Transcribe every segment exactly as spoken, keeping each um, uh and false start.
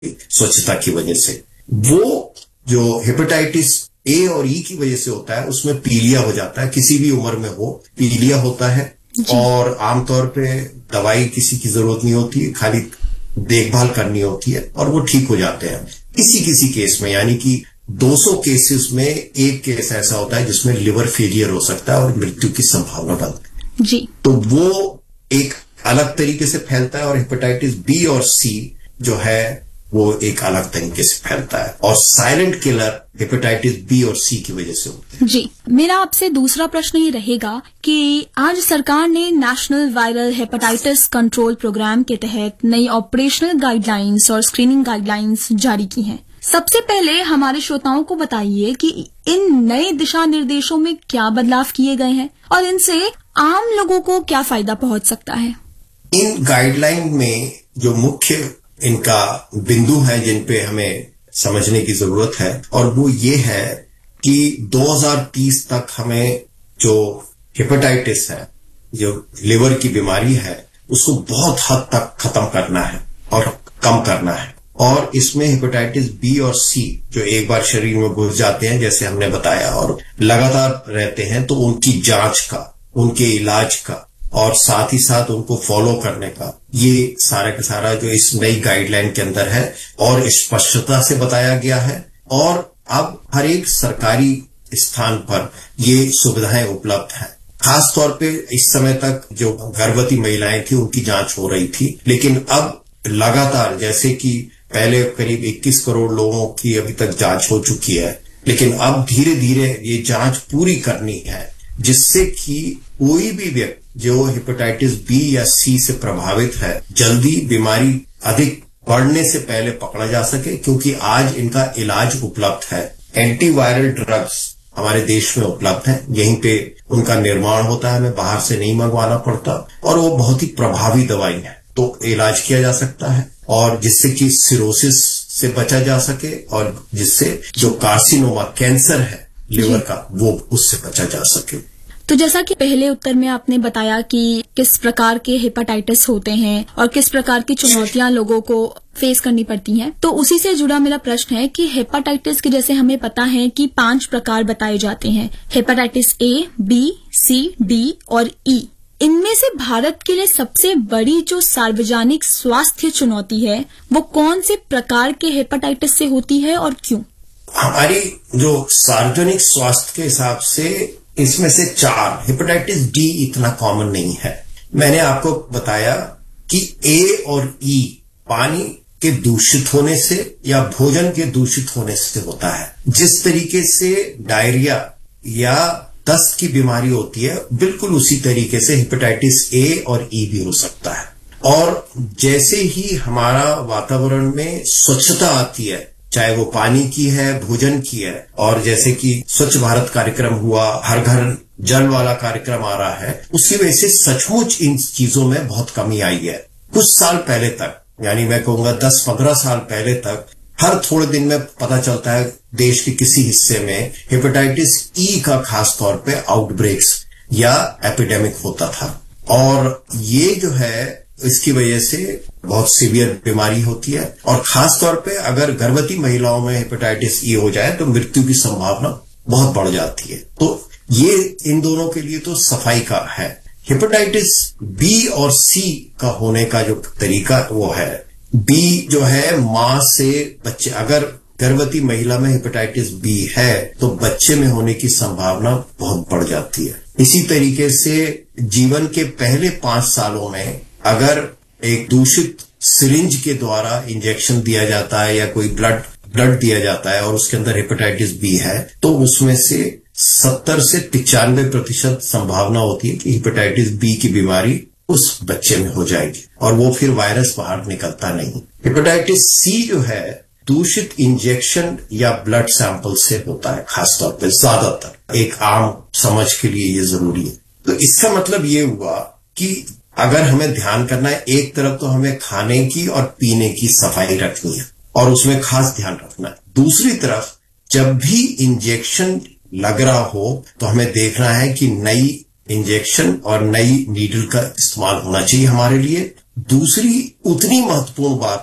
स्वच्छता की वजह से। वो जो हेपेटाइटिस ए और ई की वजह से होता है उसमें पीलिया हो जाता है, किसी भी उम्र में हो पीलिया होता है, और आमतौर पे दवाई किसी की जरूरत नहीं होती है, खाली देखभाल करनी होती है और वो ठीक हो जाते हैं। किसी किसी केस में, यानी कि दो सौ केसेस में एक केस ऐसा होता है जिसमें लिवर फेलियर हो सकता है और मृत्यु की संभावना बनती है जी। तो वो एक अलग तरीके से फैलता है, और हेपेटाइटिस बी और सी जो है वो एक अलग तरीके से फैलता है, और साइलेंट किलर हेपेटाइटिस बी और सी की वजह से होते हैं जी। मेरा आपसे दूसरा प्रश्न ये रहेगा कि आज सरकार ने national viral hepatitis control programme के तहत नई ऑपरेशनल गाइडलाइंस और स्क्रीनिंग गाइडलाइंस जारी की हैं। सबसे पहले हमारे श्रोताओं को बताइए कि इन नए दिशा निर्देशों में क्या बदलाव किए गए हैं और इनसे आम लोगों को क्या फायदा पहुंच सकता है। इन गाइडलाइन में जो मुख्य इनका बिंदु है जिन पे हमें समझने की जरूरत है, और वो ये है कि दो हज़ार तीस तक हमें जो हेपेटाइटिस है, जो लिवर की बीमारी है, उसको बहुत हद तक खत्म करना है और कम करना है। और इसमें हेपेटाइटिस बी और सी जो एक बार शरीर में घुस जाते हैं, जैसे हमने बताया, और लगातार रहते हैं, तो उनकी जांच का, उनके इलाज का और साथ ही साथ उनको फॉलो करने का, ये सारा का सारा जो इस नई गाइडलाइन के अंदर है और स्पष्टता से बताया गया है। और अब हर एक सरकारी स्थान पर ये सुविधाएं उपलब्ध हैं। खास तौर पे इस समय तक जो गर्भवती महिलाएं थी उनकी जांच हो रही थी, लेकिन अब लगातार, जैसे कि पहले करीब इक्कीस करोड़ लोगों की अभी तक जांच हो चुकी है, लेकिन अब धीरे धीरे ये जांच पूरी करनी है, जिससे कि कोई भी व्यक्ति जो हेपेटाइटिस बी या सी से प्रभावित है जल्दी बीमारी अधिक बढ़ने से पहले पकड़ा जा सके, क्योंकि आज इनका इलाज उपलब्ध है। एंटीवायरल ड्रग्स हमारे देश में उपलब्ध है, यहीं पे उनका निर्माण होता है, हमें बाहर से नहीं मंगवाना पड़ता, और वो बहुत ही प्रभावी दवाई है, तो इलाज किया जा सकता है, और जिससे कि सिरोसिस से बचा जा सके, और जिससे जो कार्सिनोमा कैंसर है लिवर का, वो उससे बचा जा सके। तो जैसा कि पहले उत्तर में आपने बताया कि किस प्रकार के हेपेटाइटिस होते हैं और किस प्रकार की चुनौतियां लोगों को फेस करनी पड़ती हैं, तो उसी से जुड़ा मेरा प्रश्न है कि हेपेटाइटिस के जैसे हमें पता है कि पांच प्रकार बताए जाते हैं, hepatitis A, B, C, D और ई। इनमें से भारत के लिए सबसे बड़ी जो सार्वजनिक स्वास्थ्य चुनौती है वो कौन से प्रकार के हेपेटाइटिस से होती है और क्यों? हमारी जो सार्वजनिक स्वास्थ्य के हिसाब से इसमें से चार, हेपेटाइटिस डी इतना कॉमन नहीं है। मैंने आपको बताया कि ए और ई पानी के दूषित होने से या भोजन के दूषित होने से होता है। जिस तरीके से डायरिया या दस्त की बीमारी होती है, बिल्कुल उसी तरीके से हेपेटाइटिस ए और ई भी हो सकता है। और जैसे ही हमारा वातावरण में स्वच्छता आती है, चाहे वो पानी की है, भोजन की है, और जैसे कि स्वच्छ भारत कार्यक्रम हुआ, हर घर जल वाला कार्यक्रम आ रहा है, उसकी वजह से सचमुच इन चीजों में बहुत कमी आई है। कुछ साल पहले तक, यानी मैं कहूंगा दस पंद्रह साल पहले तक, हर थोड़े दिन में पता चलता है देश के किसी हिस्से में हेपेटाइटिस ई का खास तौर पे आउटब्रेक्स या एपिडेमिक होता था, और ये जो है इसकी वजह से बहुत सीवियर बीमारी होती है, और खास तौर पे अगर गर्भवती महिलाओं में हेपेटाइटिस ई हो जाए तो मृत्यु की संभावना बहुत बढ़ जाती है। तो ये इन दोनों के लिए तो सफाई का है। हेपेटाइटिस बी और सी का होने का जो तरीका वो है, बी जो है मां से बच्चे, अगर गर्भवती महिला में हेपेटाइटिस बी है तो बच्चे में होने की संभावना बहुत बढ़ जाती है। इसी तरीके से जीवन के पहले पांच सालों में अगर एक दूषित सिरिंज के द्वारा इंजेक्शन दिया जाता है या कोई ब्लड ब्लड दिया जाता है और उसके अंदर हेपेटाइटिस बी है, तो उसमें से सत्तर से पिचानवे प्रतिशत संभावना होती है कि हेपेटाइटिस बी की बीमारी उस बच्चे में हो जाएगी, और वो फिर वायरस बाहर निकलता नहीं। हेपेटाइटिस सी जो है दूषित इंजेक्शन या ब्लड सैंपल से होता है, खासतौर पे ज्यादातर। एक आम समझ के लिए ये जरूरी है। तो इसका मतलब ये हुआ कि अगर हमें ध्यान करना है, एक तरफ तो हमें खाने की और पीने की सफाई रखनी है और उसमें खास ध्यान रखना है, दूसरी तरफ जब भी इंजेक्शन लग रहा हो तो हमें देखना है कि नई इंजेक्शन और नई नीडल का इस्तेमाल होना चाहिए हमारे लिए। दूसरी उतनी महत्वपूर्ण बात है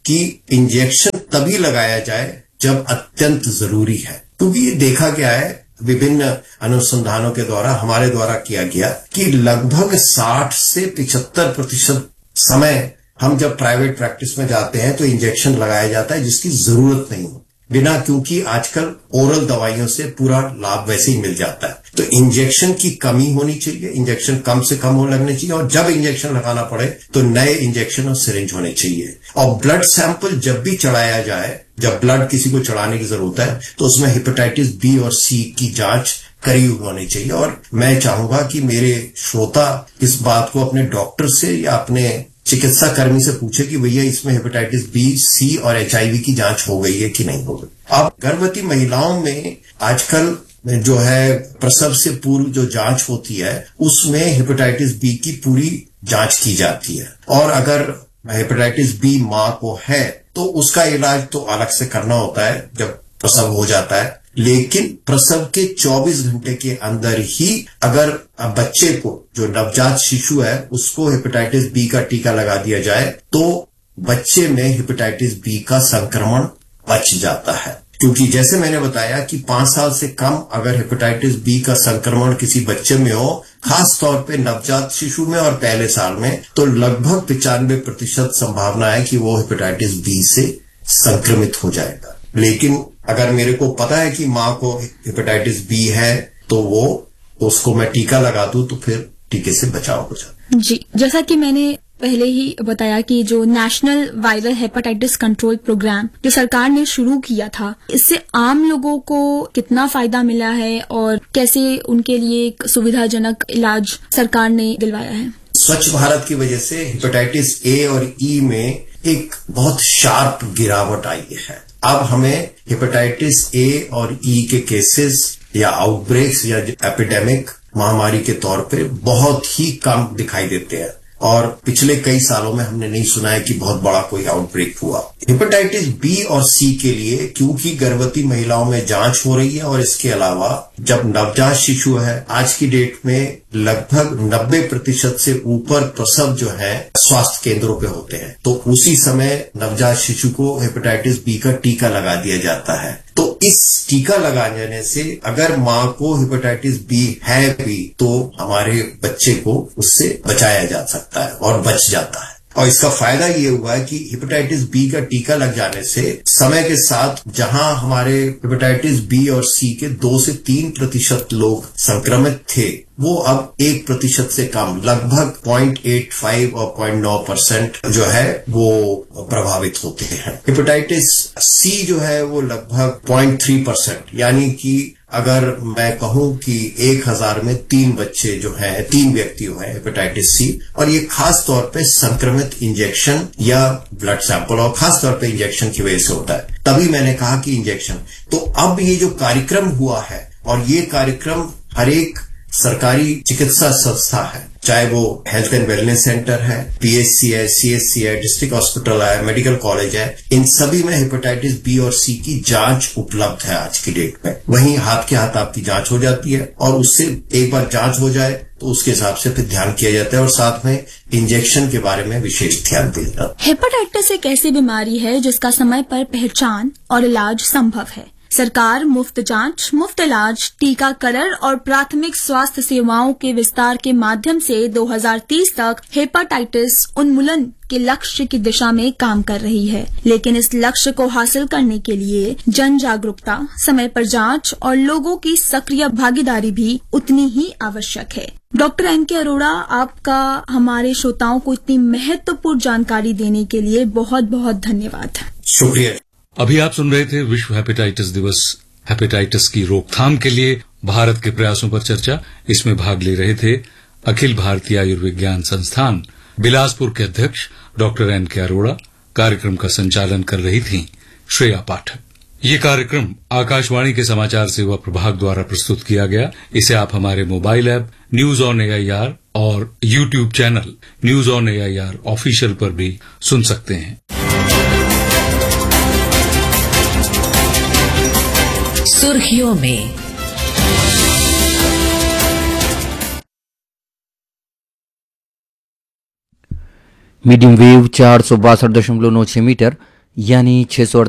कि इंजेक्शन तभी लगाया जाए जब अत्यंत जरूरी है, क्योंकि ये देखा गया है विभिन्न अनुसंधानों के द्वारा, हमारे द्वारा किया गया कि लगभग साठ से पचहत्तर प्रतिशत समय हम जब प्राइवेट प्रैक्टिस में जाते हैं तो इंजेक्शन लगाया जाता है जिसकी जरूरत नहीं हो, बिना, क्योंकि आजकल ओरल दवाइयों से पूरा लाभ वैसे ही मिल जाता है। तो इंजेक्शन की कमी होनी चाहिए, इंजेक्शन कम से कम हो लगने चाहिए, और जब इंजेक्शन लगाना पड़े तो नए इंजेक्शन और सिरिंज होने चाहिए। और ब्लड सैंपल जब भी चढ़ाया जाए, जब ब्लड किसी को चढ़ाने की जरूरत है तो उसमें हेपेटाइटिस बी और सी की जांच करी होनी चाहिए। और मैं चाहूंगा कि मेरे श्रोता इस बात को अपने डॉक्टर से या अपने चिकित्सा कर्मी से पूछे कि भैया इसमें हेपेटाइटिस बी, सी और एचआईवी की जांच हो गई है कि नहीं हो गई। अब गर्भवती महिलाओं में आजकल जो है प्रसव से पूर्व जो जांच होती है उसमें हेपेटाइटिस बी की पूरी जांच की जाती है, और अगर हेपेटाइटिस बी मां को है तो उसका इलाज तो अलग से करना होता है जब प्रसव हो जाता है। लेकिन प्रसव के चौबीस घंटे के अंदर ही अगर बच्चे को, जो नवजात शिशु है, उसको हेपेटाइटिस बी का टीका लगा दिया जाए तो बच्चे में हेपेटाइटिस बी का संक्रमण बच जाता है। क्योंकि जैसे मैंने बताया कि पांच साल से कम अगर हेपेटाइटिस बी का संक्रमण किसी बच्चे में हो, खास तौर पे नवजात शिशु में और पहले साल में, तो लगभग पिचानवे प्रतिशत संभावना है कि वो हेपेटाइटिस बी से संक्रमित हो जाएगा। लेकिन अगर मेरे को पता है कि मां को हेपेटाइटिस बी है तो वो उसको मैं टीका लगा दूं तो फिर टीके से बचाव हो जाता है। जी, जैसा कि मैंने पहले ही बताया कि जो national viral hepatitis control programme जो सरकार ने शुरू किया था, इससे आम लोगों को कितना फायदा मिला है और कैसे उनके लिए एक सुविधाजनक इलाज सरकार ने दिलवाया है? स्वच्छ भारत की वजह से हेपेटाइटिस ए और ई में एक बहुत शार्प गिरावट आई है। अब हमें हेपेटाइटिस ए और ई के केसेस या आउटब्रेक्स या एपिडेमिक महामारी के तौर पे बहुत ही कम दिखाई देते हैं, और पिछले कई सालों में हमने नहीं सुना है कि बहुत बड़ा कोई आउटब्रेक हुआ। हेपेटाइटिस बी और सी के लिए क्योंकि गर्भवती महिलाओं में जांच हो रही है, और इसके अलावा जब नवजात शिशु है, आज की डेट में लगभग नब्बे प्रतिशत से ऊपर प्रसव जो है स्वास्थ्य केंद्रों पे होते हैं, तो उसी समय नवजात शिशु को हेपेटाइटिस बी का टीका लगा दिया जाता है। तो इस टीका लगा जाने से अगर मां को हेपेटाइटिस बी है भी तो हमारे बच्चे को उससे बचाया जा सकता है और बच जाता है। और इसका फायदा ये हुआ है कि हेपेटाइटिस बी का टीका लग जाने से समय के साथ जहां हमारे हेपेटाइटिस बी और सी के दो से तीन प्रतिशत लोग संक्रमित थे, वो अब एक प्रतिशत से कम, लगभग पॉइंट एट फाइव और पॉइंट नाइन परसेंट जो है वो प्रभावित होते हैं। हेपेटाइटिस सी जो है वो लगभग पॉइंट थ्री परसेंट, यानी कि अगर मैं कहूं कि एक हजार में तीन बच्चे जो हैं, तीन व्यक्ति जो हैं हेपेटाइटिस सी, और ये खास तौर पे संक्रमित इंजेक्शन या ब्लड सैंपल, और खास तौर पे इंजेक्शन की वजह से होता है। तभी मैंने कहा कि इंजेक्शन, तो अब ये जो कार्यक्रम हुआ है, और ये कार्यक्रम हर एक सरकारी चिकित्सा संस्था है, चाहे वो हेल्थ एंड वेलनेस सेंटर है, पीएचसी है, सीएचसी है, डिस्ट्रिक्ट हॉस्पिटल है, मेडिकल कॉलेज है, इन सभी में हेपेटाइटिस बी और सी की जांच उपलब्ध है आज की डेट में। वहीं हाथ के हाथ आपकी जांच हो जाती है, और उससे एक बार जांच हो जाए तो उसके हिसाब से फिर ध्यान किया जाता है, और साथ में इंजेक्शन के बारे में विशेष ध्यान दिया जाता है। हेपेटाइटिस एक ऐसी बीमारी है जिसका समय पर पहचान और इलाज संभव है। सरकार मुफ्त जांच, मुफ्त इलाज, टीकाकरण और प्राथमिक स्वास्थ्य सेवाओं के विस्तार के माध्यम से दो हज़ार तीस तक हेपेटाइटिस उन्मूलन के लक्ष्य की दिशा में काम कर रही है। लेकिन इस लक्ष्य को हासिल करने के लिए जन जागरूकता, समय पर जांच और लोगों की सक्रिय भागीदारी भी उतनी ही आवश्यक है। डॉक्टर एन के अरोड़ा, आपका हमारे श्रोताओं को इतनी महत्वपूर्ण जानकारी देने के लिए बहुत बहुत धन्यवाद। शुक्रिया। अभी आप सुन रहे थे विश्व हेपेटाइटिस दिवस, हेपेटाइटिस की रोकथाम के लिए भारत के प्रयासों पर चर्चा। इसमें भाग ले रहे थे अखिल भारतीय आयुर्विज्ञान संस्थान बिलासपुर के अध्यक्ष डॉक्टर एन के अरोड़ा। कार्यक्रम का संचालन कर रही थी श्रेया पाठक। ये कार्यक्रम आकाशवाणी के समाचार सेवा प्रभाग द्वारा प्रस्तुत किया गया। इसे आप हमारे mobile app news on AIR और YouTube channel news on AIR official पर भी सुन सकते हैं। सुर्खियों में मीडियम वेव चार सौ बासठ दशमलव नौ छह मीटर यानी छह सौ